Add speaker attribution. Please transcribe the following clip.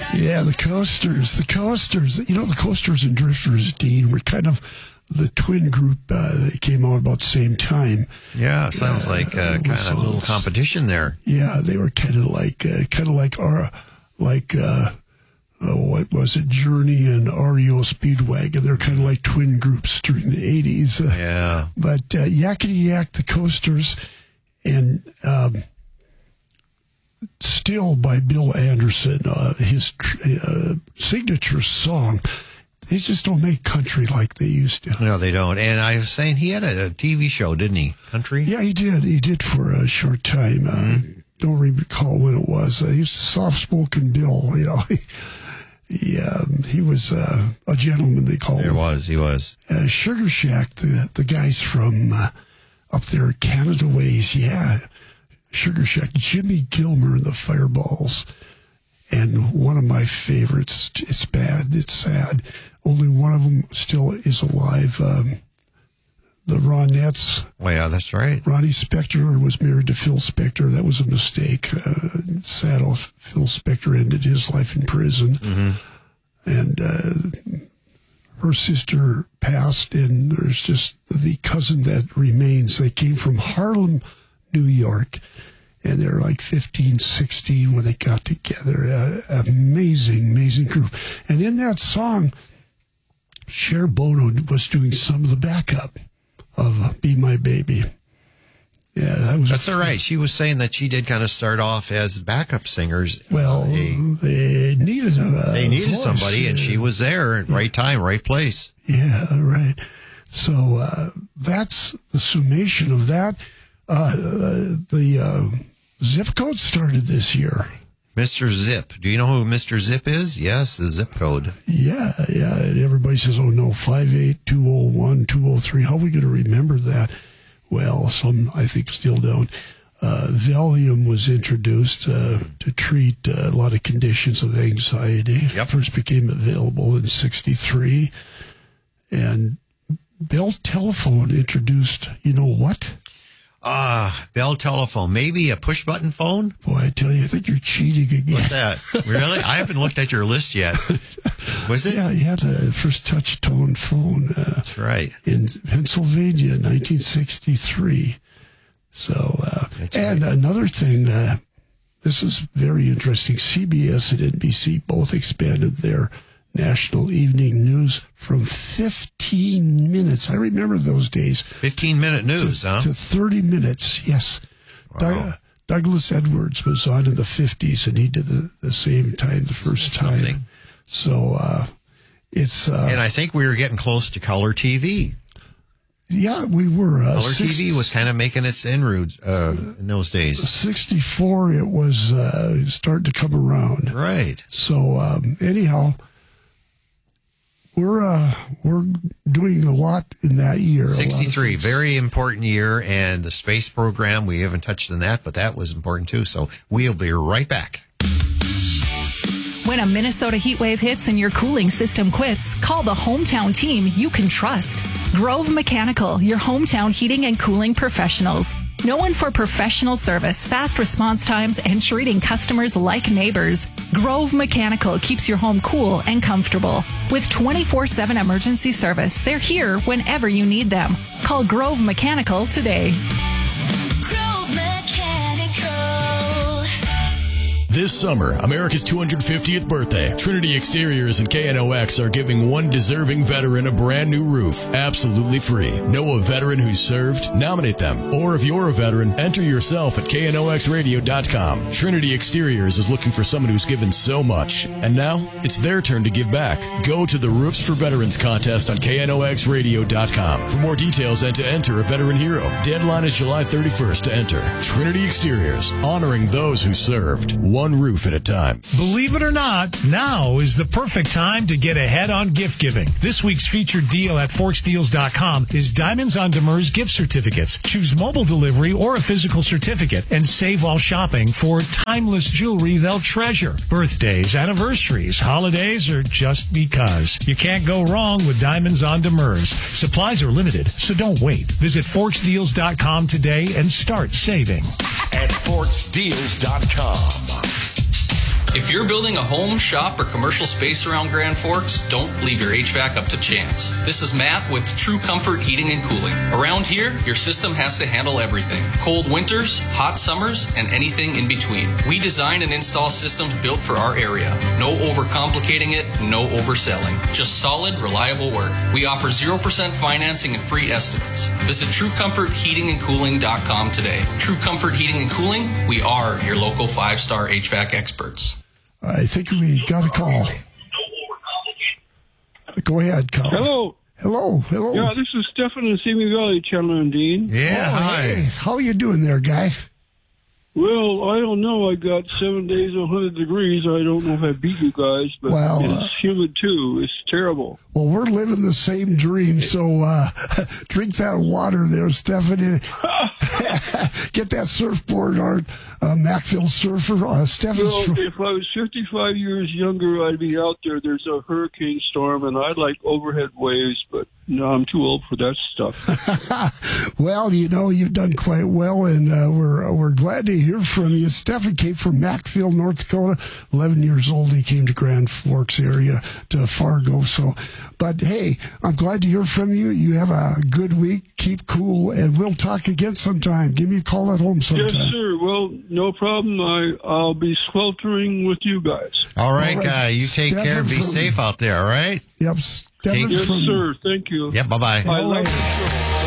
Speaker 1: Yeah, the Coasters. You know, the Coasters and Drifters, Dean, were kind of the twin group. They came out about the same time.
Speaker 2: Yeah, sounds like kind of a little competition there.
Speaker 1: Yeah, they were kind of like what was it, Journey and REO Speedwagon. They're kind of like twin groups during the 80s.
Speaker 2: Yeah.
Speaker 1: But Yakety Yak, the Coasters, and Still by Bill Anderson, his signature song. They just don't make country like they used to.
Speaker 2: No, they don't. And I was saying he had a TV show, didn't he? Country?
Speaker 1: Yeah, he did. He did for a short time. Don't recall when it was. He was a soft-spoken Bill, you know. He was a gentleman, they called him.
Speaker 2: He was.
Speaker 1: Sugar Shack, the guys from up there, Canada Ways, yeah. Sugar Shack, Jimmy Gilmer and the Fireballs. And one of my favorites, it's bad, it's sad. Only one of them still is alive. The Ronettes.
Speaker 2: Oh, yeah, that's right.
Speaker 1: Ronnie Spector was married to Phil Spector. That was a mistake. Sad how Phil Spector ended his life in prison. Mm-hmm. And her sister passed, and there's just the cousin that remains. They came from Harlem, New York, and they're like 15, 16 when they got together. Amazing group. And in that song, Cher Bono was doing some of the backup of Be My Baby. Yeah,
Speaker 2: that's all right. She was saying that she did kind of start off as backup singers.
Speaker 1: Well, they needed voice.
Speaker 2: Somebody, and she was there at right time, right place.
Speaker 1: Yeah, right. So that's the summation of that. The zip code started this year.
Speaker 2: Mr. Zip. Do you know who Mr. Zip is? Yes, the zip code.
Speaker 1: Yeah. And everybody says, oh, no, 58201, 203. How are we going to remember that? Well, some, I think, still don't. Valium was introduced to treat a lot of conditions of anxiety.
Speaker 2: Yep.
Speaker 1: First became available in 1963. And Bell Telephone introduced, you know what?
Speaker 2: Bell Telephone. Maybe a push-button phone?
Speaker 1: Boy, I tell you, I think you're cheating again.
Speaker 2: What's that? Really? I haven't looked at your list yet. Was it?
Speaker 1: Yeah, the first touch-tone phone.
Speaker 2: That's right.
Speaker 1: In Pennsylvania, 1963. So, and right. Another thing, this is very interesting. CBS and NBC both expanded their national evening news from 15 minutes. I remember those days.
Speaker 2: 15-minute news,
Speaker 1: to 30 minutes, yes. Wow. Douglas Edwards was on in the 50s, and he did the same time the first time. So it's...
Speaker 2: and I think we were getting close to color TV.
Speaker 1: Yeah, we were.
Speaker 2: Color TV was kind of making its inroads in those days.
Speaker 1: 64, it was starting to come around.
Speaker 2: Right.
Speaker 1: So anyhow... We're doing a lot in that year.
Speaker 2: 63, very important year, and the space program, we haven't touched on that, but that was important too. So we'll be right back.
Speaker 3: When a Minnesota heat wave hits and your cooling system quits, call the hometown team you can trust. Grove Mechanical, your hometown heating and cooling professionals. Known for professional service, fast response times, and treating customers like neighbors, Grove Mechanical keeps your home cool and comfortable. With 24/7 emergency service, they're here whenever you need them. Call Grove Mechanical today.
Speaker 4: Grove Mechanical.
Speaker 5: This summer, America's 250th birthday, Trinity Exteriors and KNOX are giving one deserving veteran a brand new roof, absolutely free. Know a veteran who's served? Nominate them. Or if you're a veteran, enter yourself at knoxradio.com. Trinity Exteriors is looking for someone who's given so much. And now, it's their turn to give back. Go to the Roofs for Veterans contest on knoxradio.com. For more details and to enter a veteran hero. Deadline is July 31st to enter. Trinity Exteriors, honoring those who served. One roof at a time.
Speaker 6: Believe it or not, now is the perfect time to get ahead on gift giving. This week's featured deal at ForksDeals.com is Diamonds on Demers gift certificates. Choose mobile delivery or a physical certificate and save while shopping for timeless jewelry they'll treasure. Birthdays, anniversaries, holidays, or just because. You can't go wrong with Diamonds on Demers. Supplies are limited, so don't wait. Visit ForksDeals.com today and start saving.
Speaker 7: At ForksDeals.com. If you're building a home, shop, or commercial space around Grand Forks, don't leave your HVAC up to chance. This is Matt with True Comfort Heating and Cooling. Around here, your system has to handle everything. Cold winters, hot summers, and anything in between. We design and install systems built for our area. No overcomplicating it, no overselling. Just solid, reliable work. We offer 0% financing and free estimates. Visit TrueComfortHeatingandCooling.com today. True Comfort Heating and Cooling, we are your local 5-star HVAC experts.
Speaker 1: I think we got a call. Go ahead, Carl. Hello.
Speaker 8: Yeah, this is Stefan in Simi Valley, Chandler and Dean.
Speaker 2: Yeah, hi.
Speaker 1: Hey, how you doing there, guy?
Speaker 8: Well, I don't know. I got 7 days, 100 degrees. I don't know if I beat you guys, but it's humid too. It's terrible.
Speaker 1: Well, we're living the same dream, so drink that water there, Stefan. Get that surfboard, Art. Macville surfer. Stefan's
Speaker 8: if I was 55 years younger, I'd be out there. There's a hurricane storm, and I'd like overhead waves, but no, I'm too old for that stuff.
Speaker 1: Well, you've done quite well, and we're glad to hear from you. Stefan came from Macville, North Dakota. 11 years old, he came to Grand Forks area to Fargo. But hey, I'm glad to hear from you. You have a good week. Keep cool, and we'll talk again sometime. Give me a call at home sometime.
Speaker 8: Yes, sir. Well, no problem. I'll be sweltering with you guys.
Speaker 2: All right, guy. You take care. Be safe out there, all right?
Speaker 1: Yep.
Speaker 8: Yes, sir. Thank you.
Speaker 2: Yep, bye-bye.
Speaker 8: I love the show.